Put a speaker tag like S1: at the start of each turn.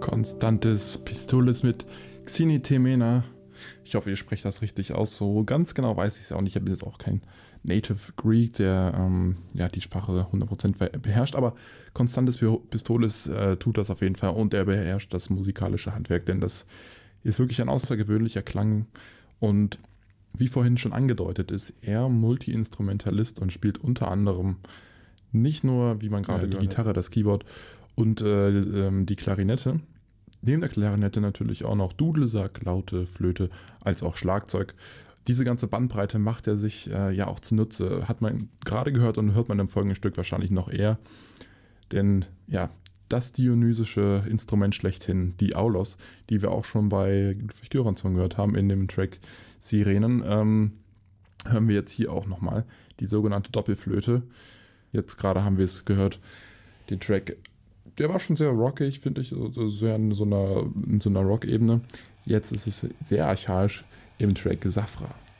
S1: Konstantis Pistolis mit Xinitemena. Ich hoffe, ihr sprecht das richtig aus. So ganz genau weiß ich es auch nicht. Ich bin jetzt auch kein Native Greek, der die Sprache 100% beherrscht. Aber Konstantis Pistolis tut das auf jeden Fall und er beherrscht das musikalische Handwerk, denn das ist wirklich ein außergewöhnlicher Klang. Und wie vorhin schon angedeutet, ist er Multi-Instrumentalist und spielt unter anderem nicht nur, wie man gerade die Gitarre, das Keyboard und die Klarinette. Neben der Klarinette natürlich auch noch Dudelsack, Laute, Flöte, als auch Schlagzeug. Diese ganze Bandbreite macht er sich auch zunutze. Hat man gerade gehört und hört man im folgenden Stück wahrscheinlich noch eher. Denn das dionysische Instrument schlechthin, die Aulos, die wir auch schon bei Ludwig Göransson gehört haben in dem Track Sirenen, hören wir jetzt hier auch nochmal. Die sogenannte Doppelflöte. Jetzt gerade haben wir es gehört, den Track. Der war schon sehr rockig, finde ich, sehr in so einer Rock-Ebene. Jetzt ist es sehr archaisch im Track Safra.